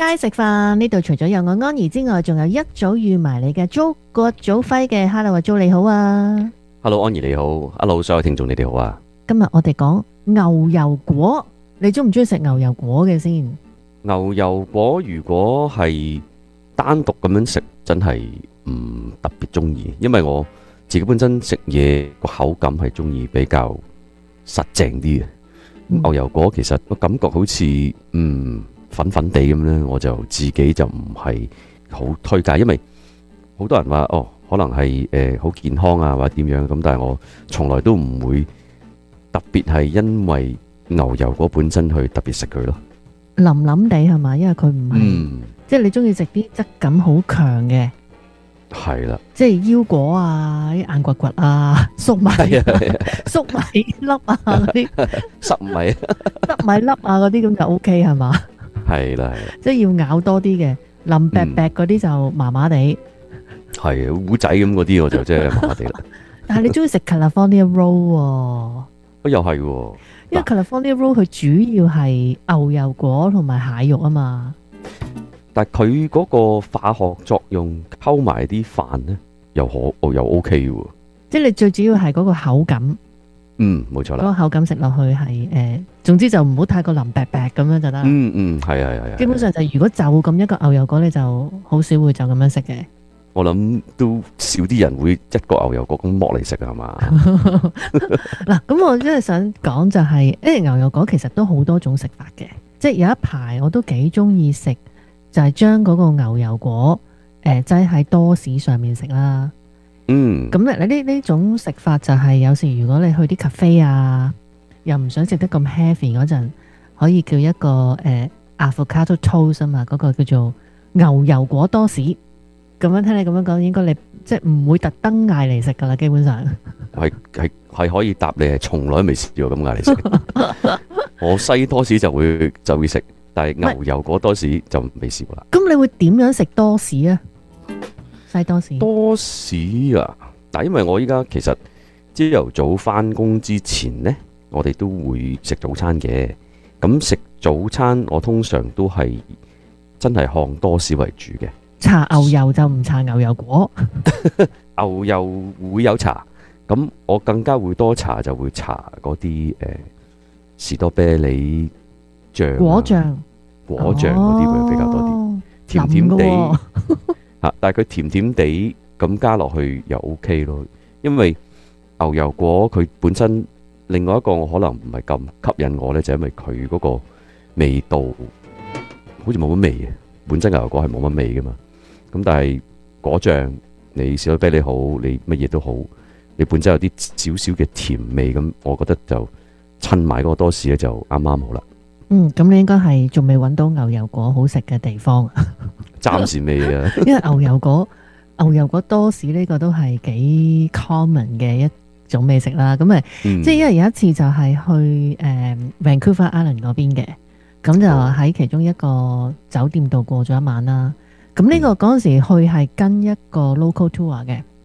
街食飯，呢度除咗有我安怡之外，仲有一早預埋你嘅租葛祖輝嘅。Hello 啊，租你好啊。 Hello， 安怡你好 ，Hello， 所有聽眾你哋好啊。 今日我哋講牛油果，你中唔中意食牛油果嘅先？ 牛油果如果係單獨咁樣食，真係唔特別中意，因為我自己本身食嘢個口感係中意比較實淨啲嘅。牛油果其實個感覺好似粉粉地咁咧，我就自己就唔係好推介，因為好多人話可能係好健康啊或者點樣咁，但係我從來都唔會特別係因為牛油果本身去特別食佢咯。 腍腍地係嘛？因為佢唔係，即係你中意食啲質感好強嘅。 係啦， 即係腰果啊，啲硬骨骨啊，粟米粟米粒啊嗰啲， 濕米粒米粒啊嗰啲咁就 OK 係嘛？ 係啦， 即係要咬多啲嘅，腍白白嗰啲就麻麻地。 係糊仔咁嗰啲我就真係麻麻地啦。 但係你中意食 California Roll 喎？ 又係喎， 因為 California Roll 佢主要係牛油果同埋蟹肉啊嘛。 但係佢嗰個化學作用溝埋啲飯咧，又 OK 喎。即係你最主要係嗰個口感。 冇錯啦。 嗰個口感食落去係總之就唔好太過腍白白咁樣就得。 係。 基本上就如果就咁一個牛油果，你就好少會就咁樣食嘅。 我諗都少啲人會一個牛油果咁剝嚟食係嘛？ 嗱，咁我真係想講就係，牛油果其實都好多種食法嘅，即係有一排我都幾中意食。就係將嗰個牛油果擠喺多士上面食啦。咁你呢種食法就係有時如果你去啲 cafe 啊，又唔想食得咁 heavy 嗰陣，可以叫一個avocado toast 啊嘛，嗰個叫做牛油果多士。咁樣聽你咁樣講，應該你即係唔會特登嗌嚟食噶啦，基本上係可以答你係從來未試過咁嗌嚟食。我西多士就會食。但係牛油果多士就未試過啦。 咁你會點樣食多士啊？西多士？多士啊！但因為我依家其實朝頭早翻工之前呢，我哋都會食早餐嘅。咁食早餐我通常都係真係看多士為主嘅。搽牛油就唔搽牛油果。牛油會有搽，咁我更加會多搽就會搽嗰啲士多啤梨。果醬嗰啲會比較多啲，甜甜地但係佢甜甜地咁加落去又 OK 咯。因為牛油果佢本身另外一個我可能唔係咁吸引我呢，就因為佢嗰個味道好似冇乜味嘅，本身牛油果係冇乜味噶嘛。咁但係果醬你士多啤梨好，你乜嘢都好，你本身有啲少少嘅甜味，咁我覺得就襯埋嗰個多士咧就啱啱好啦。咁你應該係仲未揾到牛油果好食嘅地方，暫時未啊。因為牛油果多士呢個都係幾 common 嘅一種美食啦。咁即係因為有一次就係去Vancouver Island 嗰邊嘅，咁就喺其中一個酒店度過咗一晚啦。咁呢個嗰陣時去係跟一個 local tour 嘅，